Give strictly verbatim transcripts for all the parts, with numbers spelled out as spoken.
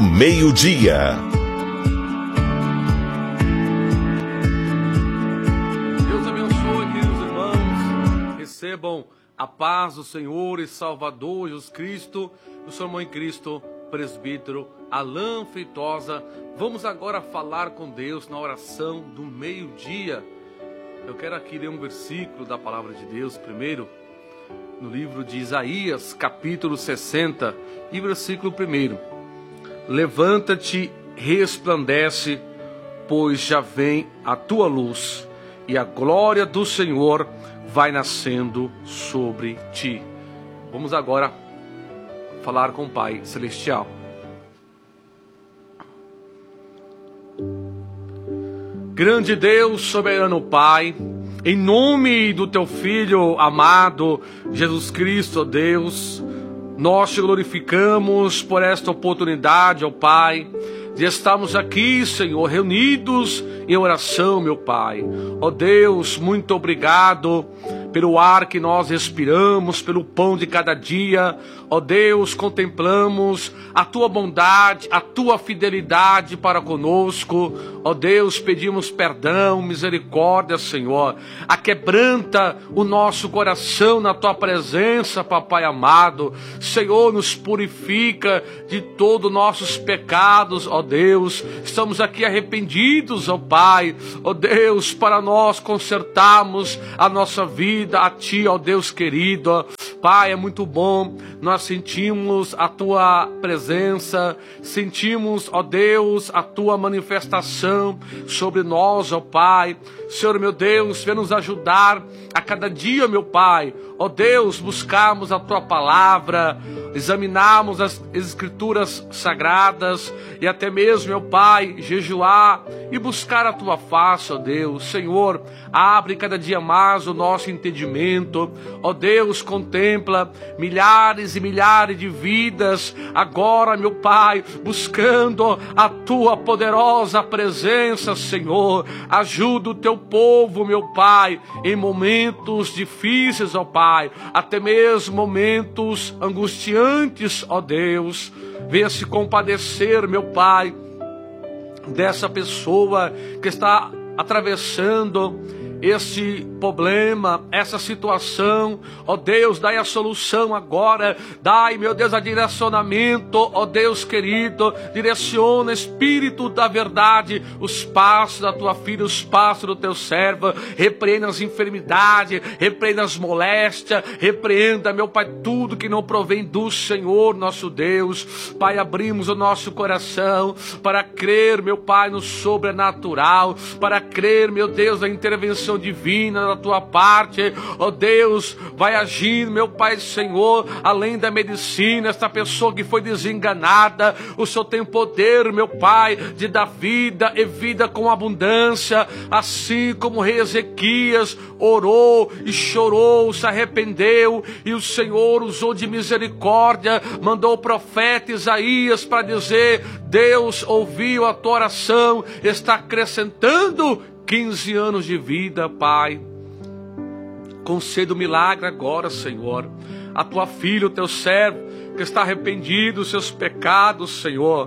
do meio-dia. Deus abençoe, queridos irmãos. Recebam a paz do Senhor e Salvador Jesus Cristo, do seu irmão em Cristo, presbítero Alain Feitosa. Vamos agora falar com Deus na oração do meio-dia. Eu quero aqui ler um versículo da palavra de Deus primeiro, no livro de Isaías, capítulo sessenta, e versículo primeiro. Levanta-te, resplandece, pois já vem a tua luz, e a glória do Senhor vai nascendo sobre ti. Vamos agora falar com o Pai Celestial. Grande Deus, soberano Pai, em nome do Teu Filho amado, Jesus Cristo, ó Deus, nós Te glorificamos por esta oportunidade, ó Pai, de estarmos aqui, Senhor, reunidos em oração, meu Pai. Ó Deus, muito obrigado pelo ar que nós respiramos, pelo pão de cada dia. Ó Deus, contemplamos a Tua bondade, a Tua fidelidade para conosco. Ó Deus, pedimos perdão, misericórdia, Senhor. Aquebranta o nosso coração na Tua presença, Papai amado. Senhor, nos purifica de todos os nossos pecados, ó Deus. Estamos aqui arrependidos, ó Pai. Ó Deus, para nós consertarmos a nossa vida a Ti, ó Deus querido. Pai, é muito bom, nós sentimos a Tua presença, sentimos, ó Deus, a Tua manifestação sobre nós, ó Pai. Senhor, meu Deus, vem nos ajudar a cada dia, meu Pai. Ó Deus, buscarmos a Tua palavra, examinarmos as Escrituras sagradas e até mesmo, meu Pai, jejuar e buscar a Tua face, ó Deus. Senhor, abre cada dia mais o nosso entendimento. Ó Deus, contempla milhares e milhares de vidas agora, meu Pai, buscando a Tua poderosa presença, Senhor. Ajuda o Teu povo, meu Pai, em momentos difíceis, ó Pai, até mesmo momentos angustiantes, ó Deus. Venha se compadecer, meu Pai, dessa pessoa que está atravessando esse problema, essa situação. Ó Deus, dai a solução agora, dai, meu Deus, a direcionamento, ó Deus querido, direciona, Espírito da verdade, os passos da Tua filha, os passos do Teu servo. Repreenda as enfermidades, repreenda as moléstias, repreenda, meu Pai, tudo que não provém do Senhor nosso Deus. Pai, abrimos o nosso coração para crer, meu Pai, no sobrenatural, para crer, meu Deus, na intervenção divina da Tua parte. Ó Deus, vai agir, meu Pai Senhor, além da medicina, esta pessoa que foi desenganada, o Senhor tem poder, meu Pai, de dar vida e vida com abundância, assim como o rei Ezequias orou e chorou, se arrependeu, e o Senhor usou de misericórdia, mandou o profeta Isaías para dizer: Deus ouviu a tua oração, está acrescentando quinze anos de vida, Pai. Conceda o milagre agora, Senhor. A Tua filha, o Teu servo, que está arrependido dos seus pecados, Senhor.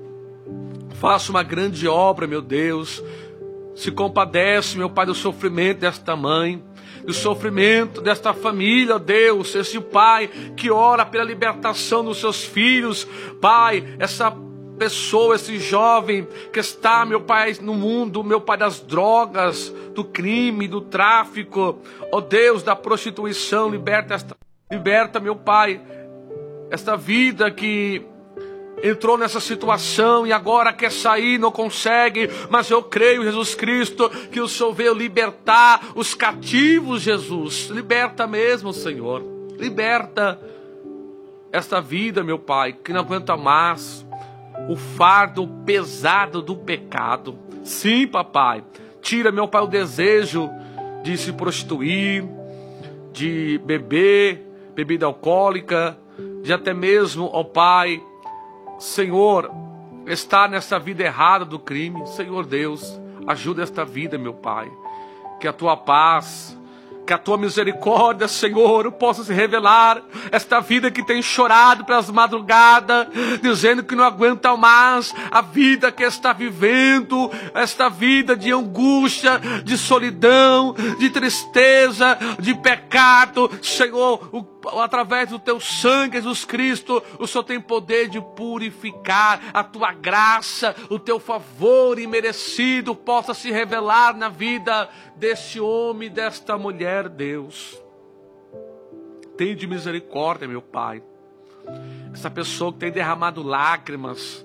Faça uma grande obra, meu Deus. Se compadece, meu Pai, do sofrimento desta mãe, do sofrimento desta família, ó Deus. Esse Pai que ora pela libertação dos seus filhos, Pai, essa pessoa, esse jovem que está, meu Pai, no mundo, meu Pai, das drogas, do crime, do tráfico, ó Deus, da prostituição, liberta esta, liberta, meu Pai, esta vida que entrou nessa situação e agora quer sair, não consegue, mas eu creio, Jesus Cristo, que o Senhor veio libertar os cativos, Jesus. Liberta mesmo, Senhor. Liberta esta vida, meu Pai, que não aguenta mais o fardo pesado do pecado. Sim, papai, tira, meu Pai, o desejo de se prostituir, de beber bebida alcoólica, de até mesmo, ó Pai, Senhor, estar nessa vida errada do crime. Senhor Deus, ajuda esta vida, meu Pai, que a Tua paz, Que a tua misericórdia, Senhor, possa se revelar. Esta vida que tem chorado pelas madrugadas, dizendo que não aguenta mais a vida que está vivendo, esta vida de angústia, de solidão, de tristeza, de pecado. Senhor, o, através do teu sangue, Jesus Cristo, o Senhor tem poder de purificar. A tua graça, o teu favor imerecido possa se revelar na vida deste homem e desta mulher, Deus. Tende misericórdia, meu Pai. Essa pessoa que tem derramado lágrimas,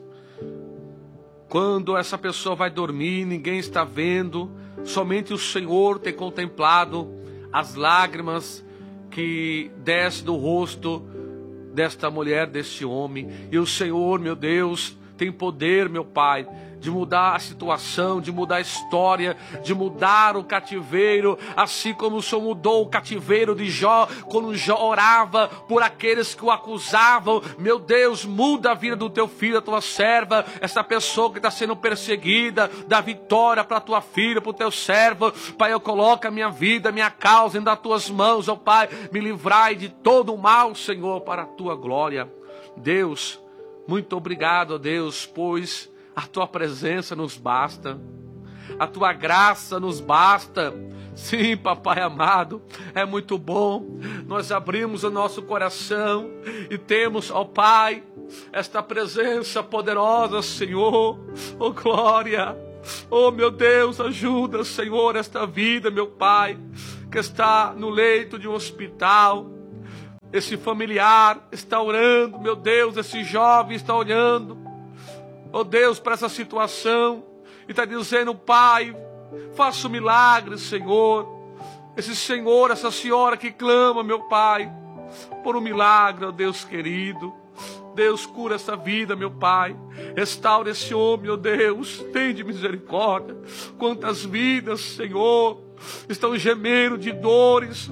quando essa pessoa vai dormir, ninguém está vendo, somente o Senhor tem contemplado as lágrimas que descem do rosto desta mulher, deste homem. E o Senhor, meu Deus, tem poder, meu Pai, de mudar a situação, de mudar a história, de mudar o cativeiro, assim como o Senhor mudou o cativeiro de Jó, quando Jó orava por aqueles que o acusavam. Meu Deus, muda a vida do teu filho, da tua serva, essa pessoa que está sendo perseguida, dá vitória para a tua filha, para o teu servo. Pai, eu coloco a minha vida, a minha causa em das tuas mãos, ó Pai, me livrai de todo o mal, Senhor, para a tua glória. Deus, muito obrigado, ó Deus, pois a tua presença nos basta, a tua graça nos basta. Sim, papai amado, é muito bom. Nós abrimos o nosso coração e temos, ó Pai, esta presença poderosa, Senhor. Oh glória, oh meu Deus, ajuda, Senhor, esta vida, meu Pai, que está no leito de um hospital. Esse familiar está orando, meu Deus, esse jovem está olhando, oh Deus, para essa situação, e está dizendo: Pai, faça um milagre, Senhor. Esse Senhor, essa senhora que clama, meu Pai, por um milagre, ó Deus querido. Deus, cura essa vida, meu Pai. Restaura esse homem, ó Deus. Tende misericórdia. Quantas vidas, Senhor, estão gemendo de dores,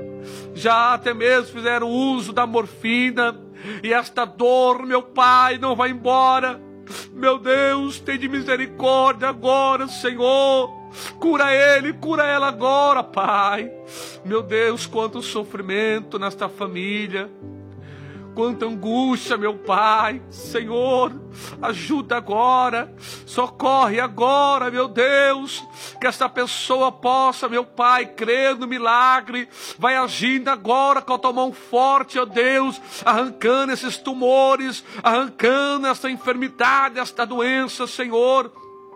já até mesmo fizeram uso da morfina, e esta dor, meu Pai, não vai embora. Meu Deus, tem de misericórdia agora, Senhor. Cura ele, cura ela agora, Pai. Meu Deus, quanto sofrimento nesta família, quanta angústia, meu Pai. Senhor, ajuda agora, socorre agora, meu Deus, que essa pessoa possa, meu Pai, crer no milagre. Vai agindo agora com a tua mão forte, ó Deus, arrancando esses tumores, arrancando essa enfermidade, esta doença, Senhor.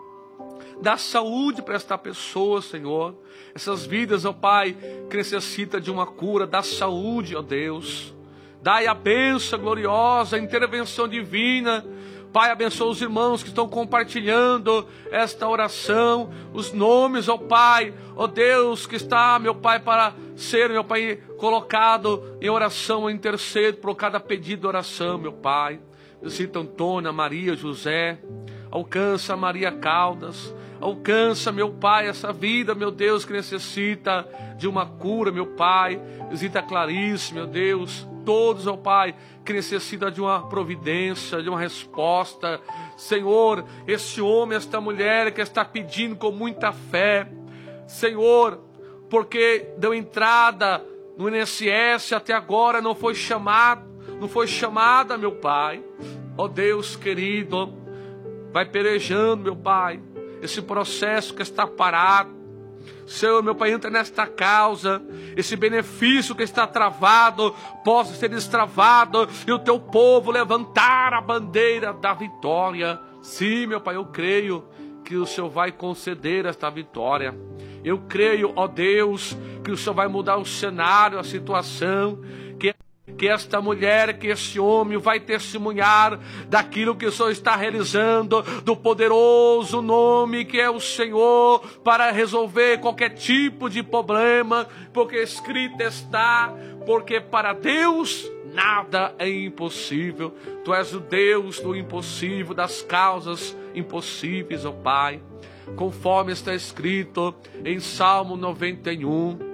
Dá saúde para esta pessoa, Senhor. Essas vidas, ó Pai, que necessitam de uma cura, dá saúde, ó Deus. Dai a bênção gloriosa, a intervenção divina. Pai, abençoa os irmãos que estão compartilhando esta oração. Os nomes, ó Pai, ó Deus, que está, meu Pai, para ser, meu Pai, colocado em oração. Eu intercedo por cada pedido de oração, meu Pai. Visita Antônia, Maria, José. Alcança Maria Caldas. Alcança, meu Pai, essa vida, meu Deus, que necessita de uma cura, meu Pai. Visita Clarice, meu Deus. Todos, ó Pai, que necessita de uma providência, de uma resposta. Senhor, esse homem, esta mulher que está pedindo com muita fé, Senhor, porque deu entrada no I N S S, até agora não foi chamado, não foi chamada, meu Pai. Ó Deus querido, vai perejando, meu Pai, esse processo que está parado. Senhor, meu Pai, entra nesta causa, esse benefício que está travado possa ser destravado, e o teu povo levantar a bandeira da vitória. Sim, meu Pai, eu creio que o Senhor vai conceder esta vitória. Eu creio, ó Deus, que o Senhor vai mudar o cenário, a situação, que que esta mulher, que esse homem vai testemunhar daquilo que o Senhor está realizando, do poderoso nome que é o Senhor, para resolver qualquer tipo de problema, porque escrito está, porque para Deus nada é impossível. Tu és o Deus do impossível, das causas impossíveis, ó Pai, conforme está escrito em Salmo noventa e um.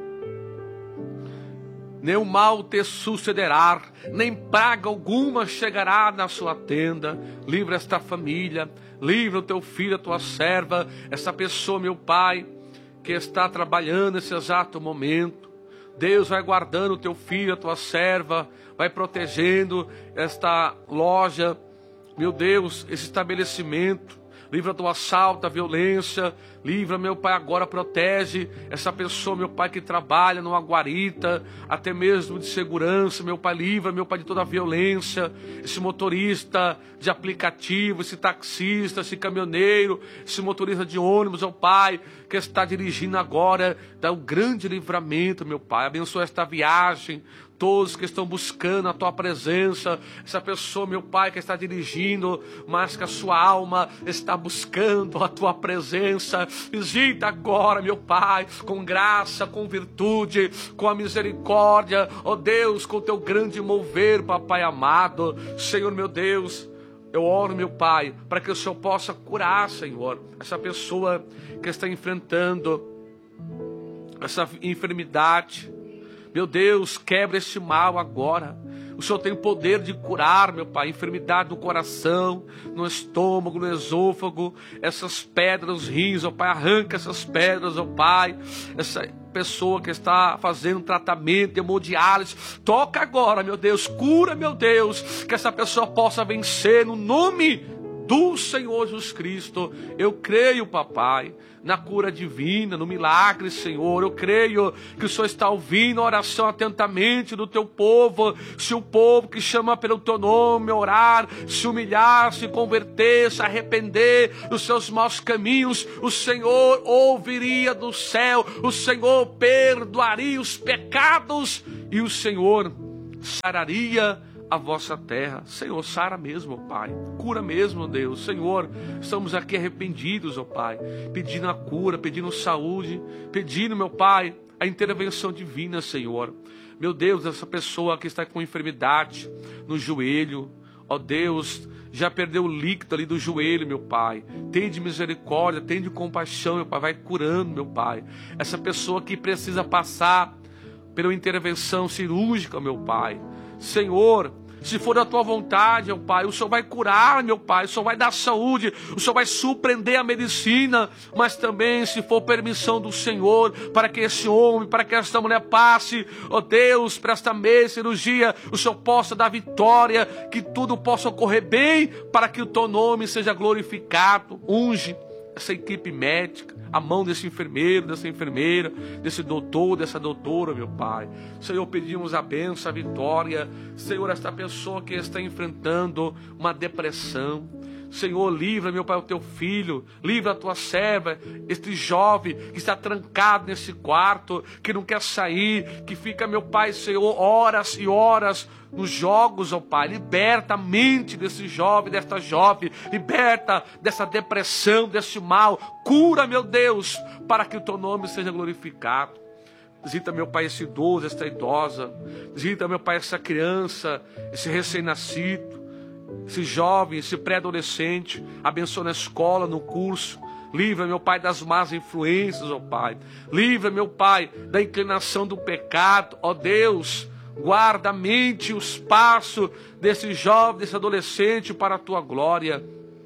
Nem o mal te sucederá, nem praga alguma chegará na sua tenda. Livra esta família, livra o teu filho, a tua serva, essa pessoa, meu Pai, que está trabalhando nesse exato momento. Deus, vai guardando o teu filho, a tua serva, vai protegendo esta loja, meu Deus, esse estabelecimento. Livra do assalto, da violência. Livra, meu Pai, agora protege essa pessoa, meu Pai, que trabalha numa guarita, até mesmo de segurança, meu Pai. Livra, meu Pai, de toda a violência. Esse motorista de aplicativo, esse taxista, esse caminhoneiro, esse motorista de ônibus, meu Pai, que está dirigindo agora, dá um grande livramento, meu Pai. Abençoa esta viagem. Todos que estão buscando a tua presença, essa pessoa, meu Pai, que está dirigindo, mas que a sua alma está buscando a tua presença, visita agora, meu Pai, com graça, com virtude, com a misericórdia, ó Deus, com o teu grande mover, Papai amado. Senhor, meu Deus, eu oro, meu Pai, para que o Senhor possa curar, Senhor, essa pessoa que está enfrentando essa enfermidade. Meu Deus, quebra este mal agora. O Senhor tem o poder de curar, meu Pai, enfermidade do coração, no estômago, no esôfago, essas pedras, os rins, ó Pai, arranca essas pedras, ó Pai. Essa pessoa que está fazendo tratamento de hemodiálise, toca agora, meu Deus, cura, meu Deus, que essa pessoa possa vencer no nome do Senhor Jesus Cristo. Eu creio, Papai, na cura divina, no milagre, Senhor. Eu creio que o Senhor está ouvindo a oração atentamente do teu povo. Se o povo que chama pelo teu nome orar, se humilhar, se converter, se arrepender dos seus maus caminhos, o Senhor ouviria do céu, o Senhor perdoaria os pecados e o Senhor sararia a vossa terra. Senhor, sara mesmo, ó Pai. Cura mesmo, Deus. Senhor, estamos aqui arrependidos, ó Pai, pedindo a cura, pedindo saúde, pedindo, meu Pai, a intervenção divina, Senhor. Meu Deus, essa pessoa que está com enfermidade no joelho, ó Deus, já perdeu o líquido ali do joelho, meu Pai. Tem de misericórdia, tem de compaixão, meu Pai. Vai curando, meu Pai. Essa pessoa que precisa passar pela intervenção cirúrgica, meu Pai. Senhor, se for da tua vontade, meu Pai, o Senhor vai curar, meu Pai, o Senhor vai dar saúde, o Senhor vai surpreender a medicina, mas também, se for permissão do Senhor, para que esse homem, para que esta mulher passe, ó Deus, para esta meia cirurgia, o Senhor possa dar vitória, que tudo possa ocorrer bem, para que o teu nome seja glorificado. Unge essa equipe médica, a mão desse enfermeiro, dessa enfermeira, desse doutor, dessa doutora, meu Pai. Senhor, pedimos a bênção, a vitória. Senhor, esta pessoa que está enfrentando uma depressão, Senhor, livra, meu Pai, o teu filho, livra a tua serva, este jovem que está trancado nesse quarto, que não quer sair, que fica, meu Pai, Senhor, horas e horas nos jogos, ó Pai. Liberta a mente desse jovem, desta jovem, liberta dessa depressão, desse mal. Cura, meu Deus, para que o teu nome seja glorificado. Visita, meu Pai, esse idoso, esta idosa. Visita, meu Pai, essa criança, esse recém-nascido, esse jovem, esse pré-adolescente. Abençoa na escola, no curso. Livra, meu Pai, das más influências, ó Pai. Livra, meu Pai, da inclinação do pecado, ó Deus. Guarda a mente e o espaço desse jovem, desse adolescente para a tua glória.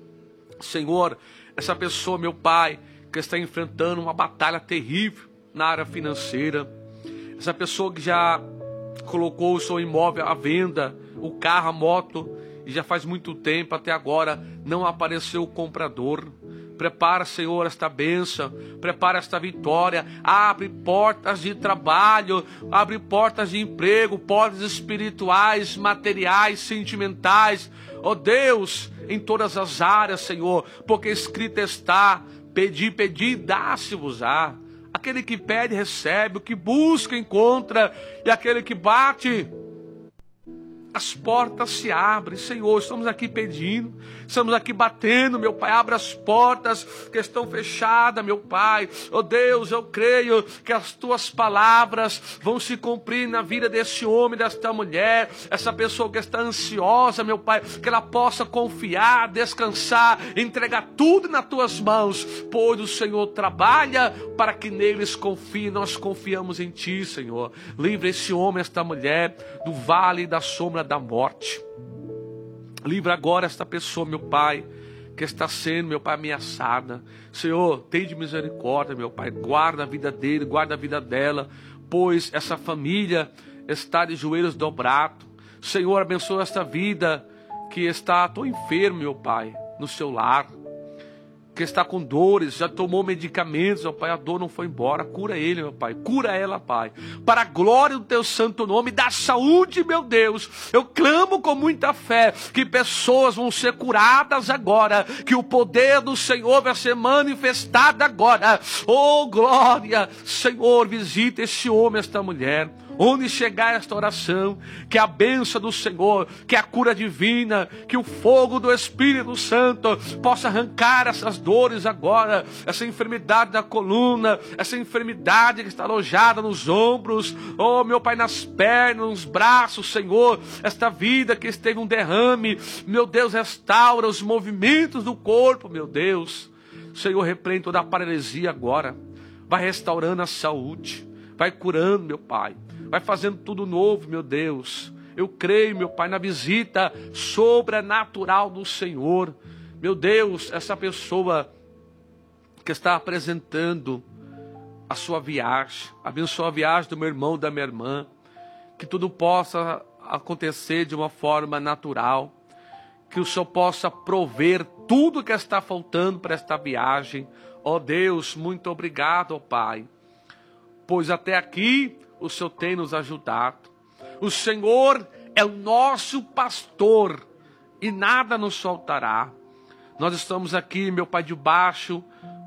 Senhor, essa pessoa, meu Pai, que está enfrentando uma batalha terrível na área financeira. Essa pessoa que já colocou o seu imóvel à venda, o carro, a moto, e já faz muito tempo, até agora, não apareceu o comprador. Prepara, Senhor, esta bênção, prepara esta vitória, abre portas de trabalho, abre portas de emprego, portas espirituais, materiais, sentimentais, ó Deus, em todas as áreas, Senhor, porque escrito está: pedi, pedi, dá-se-vos-á. Aquele que pede, recebe, o que busca, encontra, e aquele que bate, as portas se abrem. Senhor, estamos aqui pedindo, estamos aqui batendo, meu Pai. Abre as portas que estão fechadas, meu Pai. Oh Deus, eu creio que as tuas palavras vão se cumprir na vida desse homem, desta mulher, essa pessoa que está ansiosa, meu Pai, que ela possa confiar, descansar, entregar tudo nas tuas mãos, pois o Senhor trabalha para que neles confie. Nós confiamos em ti, Senhor. Livra esse homem, esta mulher, do vale da sombra da morte. Livra agora esta pessoa, meu Pai, que está sendo, meu Pai, ameaçada. Senhor, tem de misericórdia, meu Pai. Guarda a vida dele, guarda a vida dela. pois essa família está de joelhos dobrados. Senhor, abençoa esta vida que está tão enferma, meu Pai, no seu lar, que está com dores, já tomou medicamentos, meu Pai, a dor não foi embora. Cura ele, meu Pai, cura ela, Pai, para a glória do teu santo nome, dá saúde, meu Deus. Eu clamo com muita fé que pessoas vão ser curadas agora, que o poder do Senhor vai ser manifestado agora. Oh, glória, Senhor, visita este homem, esta mulher. Onde chegar esta oração, que a bênção do Senhor, que a cura divina, que o fogo do Espírito Santo possa arrancar essas dores agora, essa enfermidade da coluna, essa enfermidade que está alojada nos ombros, oh meu Pai, nas pernas, nos braços, Senhor, esta vida que esteve um derrame, meu Deus, restaura os movimentos do corpo, meu Deus. Senhor, repreende toda a paralisia agora, vai restaurando a saúde, vai curando, meu Pai, vai fazendo tudo novo, meu Deus. Eu creio, meu Pai, na visita sobrenatural do Senhor. Meu Deus, essa pessoa que está apresentando a sua viagem, abençoa a viagem do meu irmão, da minha irmã, que tudo possa acontecer de uma forma natural, que o Senhor possa prover tudo que está faltando para esta viagem. Ó Deus, muito obrigado, ó Pai, pois até aqui o Senhor tem nos ajudado. O Senhor é o nosso pastor e nada nos faltará. Nós estamos aqui, meu Pai, debaixo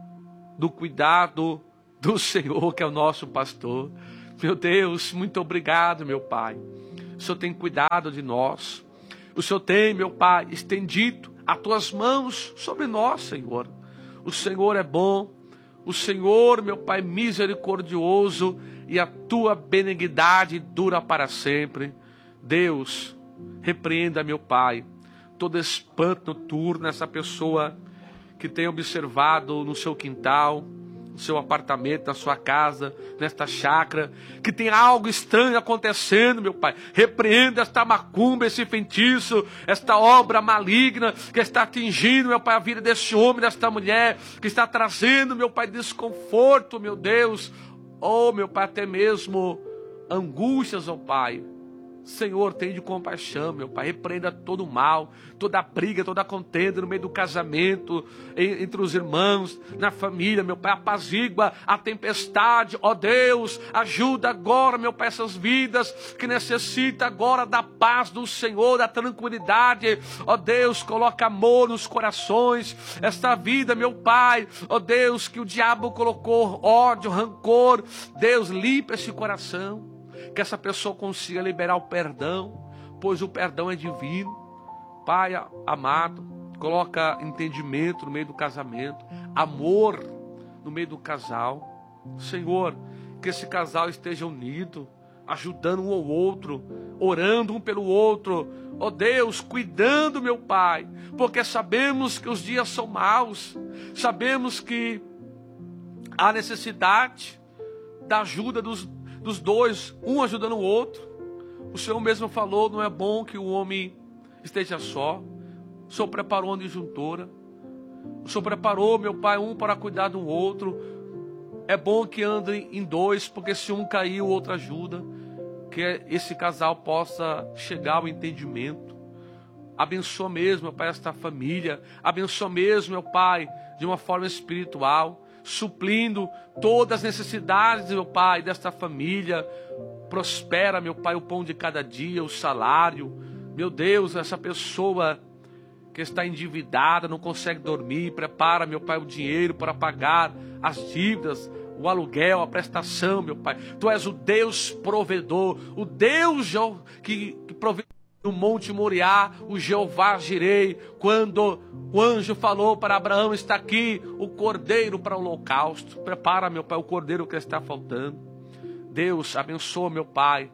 do cuidado do Senhor, que é o nosso pastor. Meu Deus, muito obrigado, meu Pai. O Senhor tem cuidado de nós. O Senhor tem, meu Pai, estendido as tuas mãos sobre nós, Senhor. O Senhor é bom. O Senhor, meu Pai, misericordioso, e a tua benignidade dura para sempre. Deus, repreenda, meu Pai, todo espanto noturno nessa pessoa que tem observado no seu quintal, no seu apartamento, na sua casa, nesta chácara, que tem algo estranho acontecendo, meu Pai. Repreenda esta macumba, esse feitiço, esta obra maligna que está atingindo, meu Pai, a vida deste homem, desta mulher, que está trazendo, meu Pai, desconforto, meu Deus. Oh, meu Pai, até mesmo angústias, ó Pai. Senhor, tenha de compaixão, meu Pai, repreenda todo o mal, toda a briga, toda a contenda no meio do casamento, entre os irmãos, na família, meu Pai, apazigua a tempestade, ó Deus, ajuda agora, meu Pai, essas vidas que necessitam agora da paz do Senhor, da tranquilidade, ó Deus, coloca amor nos corações, esta vida, meu Pai, ó Deus, que o diabo colocou ódio, rancor, Deus, limpa esse coração, que essa pessoa consiga liberar o perdão, pois o perdão é divino. Pai amado, coloca entendimento no meio do casamento, amor no meio do casal. Senhor, que esse casal esteja unido, ajudando um ao outro, orando um pelo outro. Ó Deus, cuidando, meu Pai, porque sabemos que os dias são maus, sabemos que há necessidade da ajuda dos dos dois, um ajudando o outro. O Senhor mesmo falou, não é bom que o homem esteja só. O Senhor preparou uma disjuntora. O Senhor preparou, meu Pai, um para cuidar do outro. É bom que andem em dois, porque se um cair, o outro ajuda. Que esse casal possa chegar ao entendimento. Abençoa mesmo, meu Pai, esta família. Abençoa mesmo, meu Pai, de uma forma espiritual, suprindo todas as necessidades, meu Pai, desta família. Prospera, meu Pai, o pão de cada dia, o salário. Meu Deus, essa pessoa que está endividada, não consegue dormir, prepara, meu Pai, o dinheiro para pagar as dívidas, o aluguel, a prestação, meu Pai. Tu és o Deus provedor, o Deus que, que provê no Monte Moriá, o Jeová Jirei, quando o anjo falou para Abraão, está aqui o cordeiro para o holocausto. Prepara, meu Pai, o cordeiro que está faltando. Deus, abençoa, meu Pai,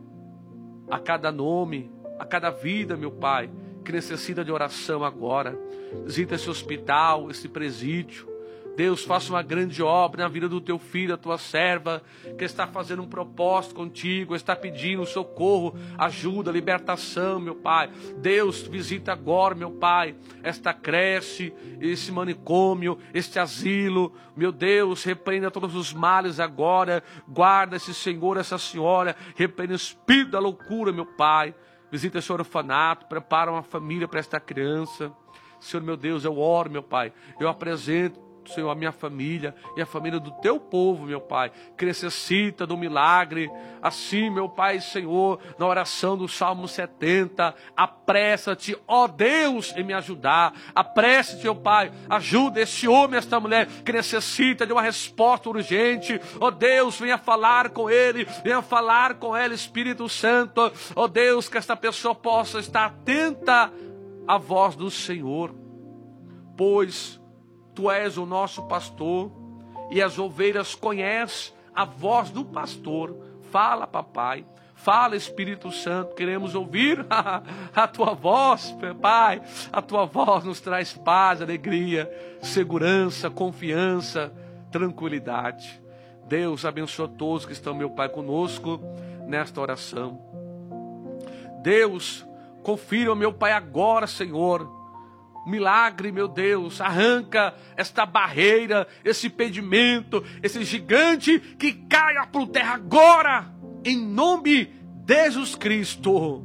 a cada nome, a cada vida, meu Pai, que necessita de oração agora. Visita esse hospital, esse presídio. Deus, faça uma grande obra na vida do teu filho, da tua serva, que está fazendo um propósito contigo, está pedindo socorro, ajuda, libertação, meu Pai. Deus, visita agora, meu Pai, esta creche, esse manicômio, este asilo. Meu Deus, repreenda todos os males agora. Guarda esse senhor, essa senhora. Repreenda o espírito da loucura, meu Pai. Visita esse orfanato, prepara uma família para esta criança. Senhor, meu Deus, eu oro, meu Pai. Eu apresento, Senhor, a minha família e a família do teu povo, meu Pai, que necessita do milagre. Assim, meu Pai, Senhor, na oração do Salmo setenta, apressa-te, ó Deus, em me ajudar. Apressa-te, ó Pai, ajuda esse homem, esta mulher que necessita de uma resposta urgente. Ó Deus, venha falar com ele, venha falar com ela, Espírito Santo. Ó Deus, que esta pessoa possa estar atenta à voz do Senhor, pois Tu és o nosso pastor e as ovelhas conhecem a voz do pastor. Fala, papai. Fala, Espírito Santo. Queremos ouvir a tua voz, Pai. A tua voz nos traz paz, alegria, segurança, confiança, tranquilidade. Deus, abençoa todos que estão, meu Pai, conosco nesta oração. Deus, confira, meu Pai, agora, Senhor, milagre, meu Deus, arranca esta barreira, esse impedimento, esse gigante que caia por terra agora, em nome de Jesus Cristo.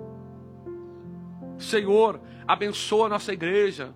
Senhor, abençoa a nossa igreja,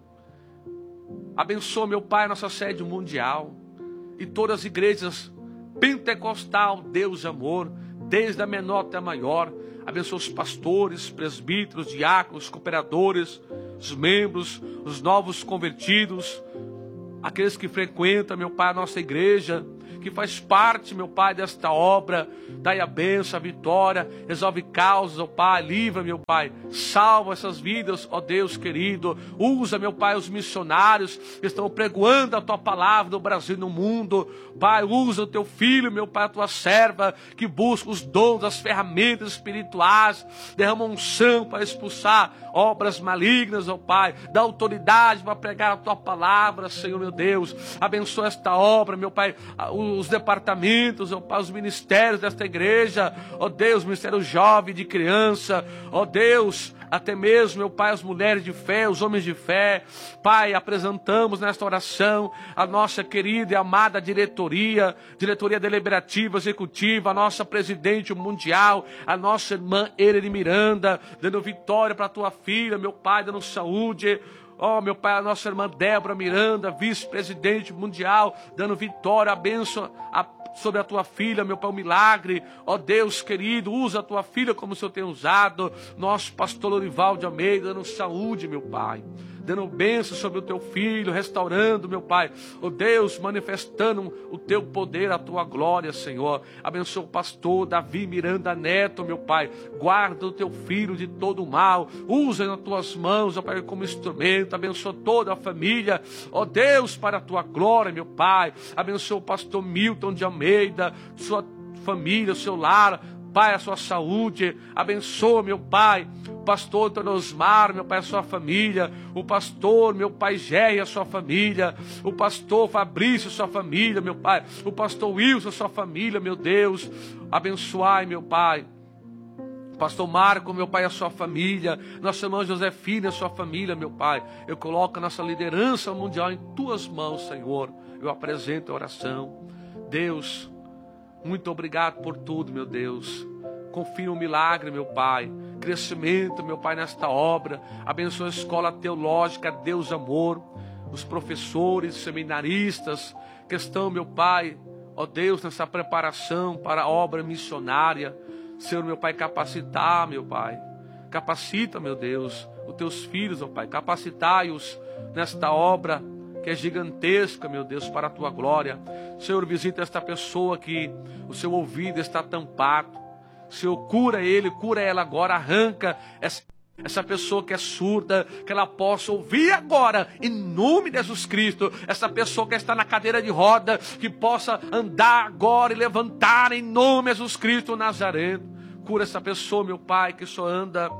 abençoa, meu Pai, a nossa sede mundial e todas as igrejas pentecostal, Deus amor, desde a menor até a maior. Abençoa os pastores, presbíteros, diáconos, cooperadores, os membros, os novos convertidos, aqueles que frequentam, meu Pai, a nossa igreja, que faz parte, meu Pai, desta obra. Dai a bênção, a vitória, resolve causas, ó Pai, livra, meu Pai, salva essas vidas, ó Deus querido. Usa, meu Pai, os missionários que estão pregoando a Tua palavra no Brasil e no mundo. Pai, usa o Teu filho, meu Pai, a Tua serva, que busca os dons, as ferramentas espirituais, derrama unção para expulsar obras malignas, ó Pai, dá autoridade para pregar a Tua palavra, Senhor, meu Deus. Abençoa esta obra, meu Pai, os departamentos, ó Pai, os ministérios desta igreja, ó Deus, ministério jovem, de criança, ó Deus, até mesmo, meu Pai, as mulheres de fé, os homens de fé. Pai, apresentamos nesta oração a nossa querida e amada diretoria, diretoria deliberativa, executiva, a nossa presidente mundial, a nossa irmã Ereli Miranda, dando vitória para a Tua filha, meu Pai, dando saúde. Ó, meu Pai, a nossa irmã Débora Miranda, vice-presidente mundial, dando vitória, a bênção a, sobre a Tua filha, meu Pai, o milagre. Ó Deus querido, usa a Tua filha como o Senhor tem usado. Nosso pastor Lorival de Almeida, dando saúde, meu Pai, dando bênção sobre o Teu filho, restaurando, meu Pai, ó Deus, manifestando o Teu poder, a Tua glória, Senhor. Abençoa o pastor Davi Miranda Neto, meu Pai, guarda o Teu filho de todo o mal, usa nas Tuas mãos, ó Pai, como instrumento. Abençoa toda a família, ó Deus, para a Tua glória, meu Pai. Abençoa o pastor Milton de Almeida, sua família, o seu lar, Pai, a sua saúde. Abençoa, meu Pai, o pastor Antônio Osmar, meu Pai, a sua família. O pastor, meu Pai, Gé, a sua família. O pastor Fabrício, a sua família, meu Pai. O pastor Wilson, a sua família, meu Deus. Abençoai, meu Pai, pastor Marco, meu Pai, a sua família. Nossa irmã Josefina, a sua família, meu Pai. Eu coloco a nossa liderança mundial em Tuas mãos, Senhor. Eu apresento a oração. Deus, muito obrigado por tudo, meu Deus. Confia um milagre, meu Pai. Crescimento, meu Pai, nesta obra. Abençoa a escola teológica, Deus amor. Os professores, seminaristas que estão, meu Pai, ó Deus, nessa preparação para a obra missionária. Senhor, meu Pai, capacitar, meu Pai. Capacita, meu Deus, os Teus filhos, ó Pai. Capacitai-os nesta obra que é gigantesca, meu Deus, para a Tua glória. Senhor, visita esta pessoa que o seu ouvido está tampado. Senhor, cura ele, cura ela agora, arranca essa, essa pessoa que é surda, que ela possa ouvir agora, em nome de Jesus Cristo. Essa pessoa que está na cadeira de roda, que possa andar agora e levantar em nome de Jesus Cristo Nazareno. Cura essa pessoa, meu Pai, que só anda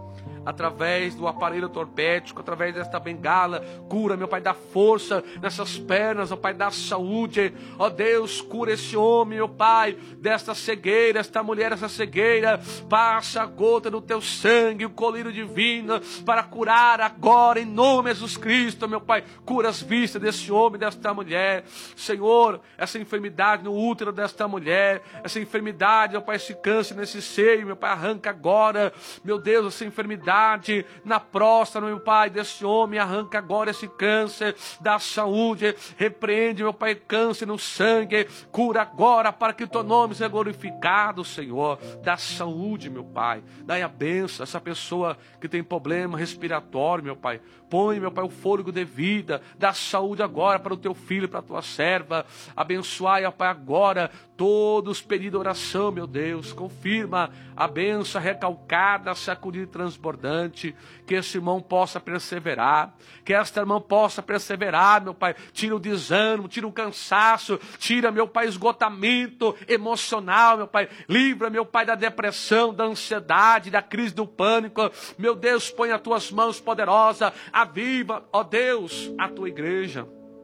através do aparelho ortopédico, através desta bengala. Cura, meu Pai, dá força nessas pernas, ó Pai, dá saúde. Ó Deus, cura esse homem, meu Pai, desta cegueira, esta mulher, essa cegueira. Passa a gota do teu sangue, o colírio divino, para curar agora, em nome de Jesus Cristo, meu Pai. Cura as vistas desse homem, desta mulher. Senhor, essa enfermidade no útero desta mulher, essa enfermidade, meu Pai, esse câncer nesse seio, meu Pai, arranca agora. Meu Deus, essa enfermidade na próstata, meu Pai, desse homem, arranca agora esse câncer, dá saúde, repreende, meu Pai, câncer no sangue, cura agora para que o teu nome seja glorificado, Senhor. Dá saúde, meu Pai, dá a bênção, essa pessoa que tem problema respiratório, meu Pai, põe, meu Pai, o fôlego de vida, dá saúde agora para o teu filho, para a tua serva, abençoai, ó Pai, agora todos pedindo oração, meu Deus, confirma a bênção recalcada, sacudida e transbordante, que esse irmão possa perseverar, que esta irmã possa perseverar, meu Pai, tira o desânimo, tira o cansaço, tira, meu Pai, esgotamento emocional, meu Pai, livra, meu Pai, da depressão, da ansiedade, da crise do pânico, meu Deus, põe as tuas mãos poderosas, aviva, ó Deus, a tua igreja,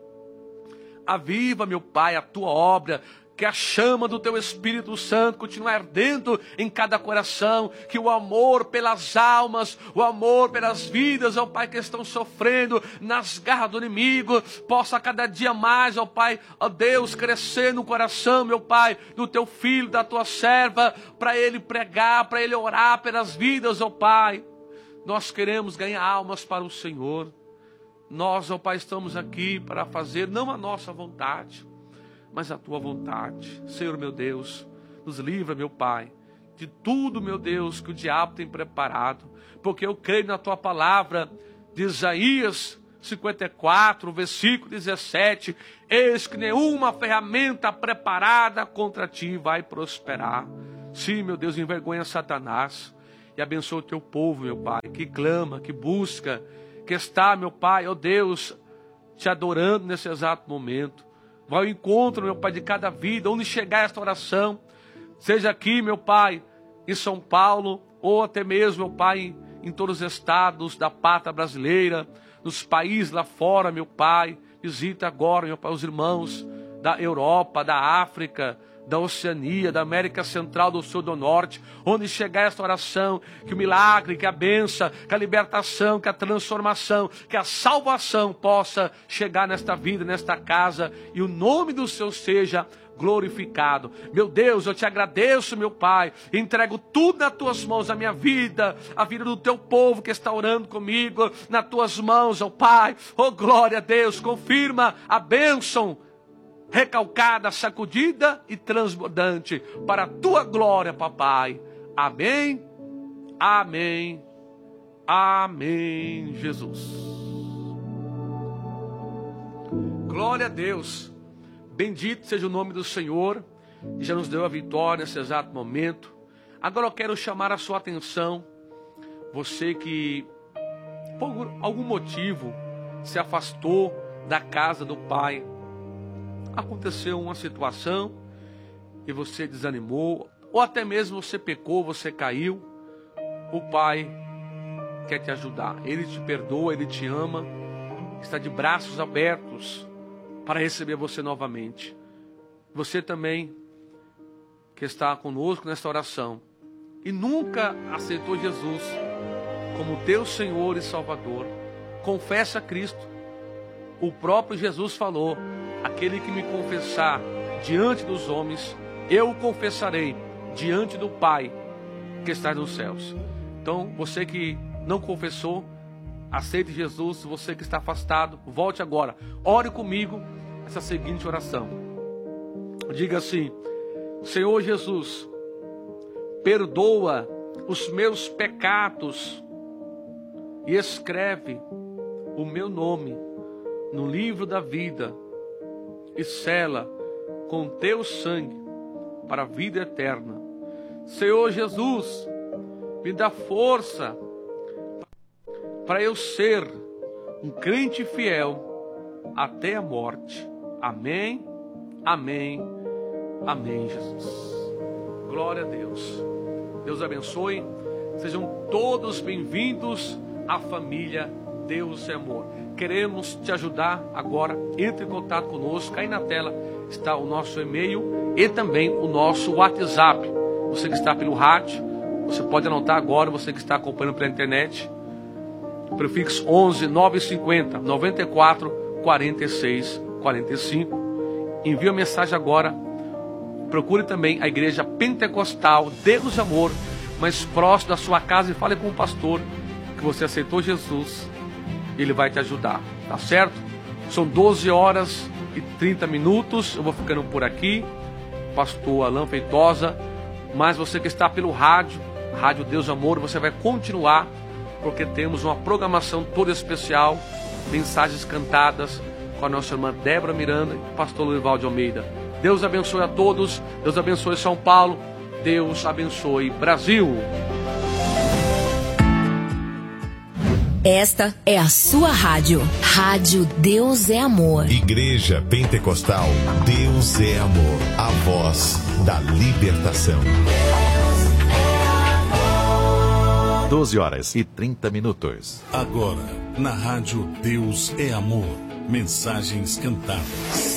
aviva, meu Pai, a tua obra, que a chama do teu Espírito Santo continue ardendo em cada coração, que o amor pelas almas, o amor pelas vidas, ó Pai, que estão sofrendo nas garras do inimigo, possa cada dia mais, ó Pai, ó Deus, crescer no coração, meu Pai, do teu filho, da tua serva, para ele pregar, para ele orar pelas vidas, ó Pai. Nós queremos ganhar almas para o Senhor. Nós, ó Pai, estamos aqui para fazer não a nossa vontade, mas a tua vontade. Senhor, meu Deus, nos livra, meu Pai, de tudo, meu Deus, que o diabo tem preparado, porque eu creio na tua palavra de Isaías cinquenta e quatro, versículo dezessete, eis que nenhuma ferramenta preparada contra ti vai prosperar. Sim, meu Deus, envergonha Satanás e abençoa o teu povo, meu Pai, que clama, que busca, que está, meu Pai, ó Deus, te adorando nesse exato momento. Vai ao encontro, meu Pai, de cada vida, onde chegar esta oração, seja aqui, meu Pai, em São Paulo, ou até mesmo, meu Pai, em todos os estados da pátria brasileira, nos países lá fora, meu Pai. Visita agora, meu Pai, os irmãos da Europa, da África, da Oceania, da América Central, do Sul, do Norte, onde chegar esta oração, que o milagre, que a bênção, que a libertação, que a transformação, que a salvação possa chegar nesta vida, nesta casa, e o nome do Senhor seja glorificado. Meu Deus, eu te agradeço, meu Pai, entrego tudo nas tuas mãos, a minha vida, a vida do teu povo que está orando comigo, nas tuas mãos, ó Pai. Oh, glória a Deus, confirma a bênção recalcada, sacudida e transbordante, para a tua glória, papai. Amém, amém, amém, Jesus. Glória a Deus, bendito seja o nome do Senhor, que já nos deu a vitória nesse exato momento. Agora eu quero chamar a sua atenção, você que por algum motivo se afastou da casa do Pai, aconteceu uma situação e você desanimou, ou até mesmo você pecou, você caiu, o Pai quer te ajudar. Ele te perdoa, Ele te ama, está de braços abertos para receber você novamente. Você também que está conosco nesta oração e nunca aceitou Jesus como teu Senhor e Salvador, confessa a Cristo. O próprio Jesus falou: aquele que me confessar diante dos homens, eu o confessarei diante do Pai que está nos céus. Então, você que não confessou, aceite Jesus. Você que está afastado, volte agora. Ore comigo essa seguinte oração. Diga assim: Senhor Jesus, perdoa os meus pecados e escreve o meu nome no livro da vida e sela com teu sangue para a vida eterna. Senhor Jesus, me dá força para eu ser um crente fiel até a morte. Amém, amém, amém, Jesus. Glória a Deus. Deus abençoe. Sejam todos bem-vindos à família Deus é Amor. Queremos te ajudar agora. Entre em contato conosco. Aí na tela está o nosso e-mail e também o nosso WhatsApp. Você que está pelo rádio, você pode anotar agora. Você que está acompanhando pela internet, o prefixo onze, nove cinco zero, noventa e quatro, quarenta e seis, quarenta e cinco. Envie a mensagem agora. Procure também a igreja pentecostal Deus é Amor mais próximo da sua casa e fale com o pastor que você aceitou Jesus. Ele vai te ajudar, tá certo? São doze horas e trinta minutos. Eu vou ficando por aqui, pastor Alain Feitosa. Mas você que está pelo rádio, Rádio Deus Amor, você vai continuar, porque temos uma programação toda especial, mensagens cantadas com a nossa irmã Débora Miranda e o pastor Lorival de Almeida. Deus abençoe a todos, Deus abençoe São Paulo, Deus abençoe Brasil. Esta é a sua rádio. Rádio Deus é Amor. Igreja Pentecostal Deus é Amor. A voz da libertação. doze horas e trinta minutos. Agora, na rádio Deus é Amor. Mensagens cantadas.